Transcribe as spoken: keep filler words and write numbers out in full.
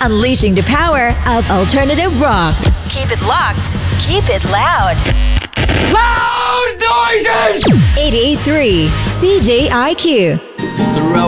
unleashing the power of alternative rock. Keep it locked. Keep it loud. Loud noises! eighty-eight point three C J I Q. Throughout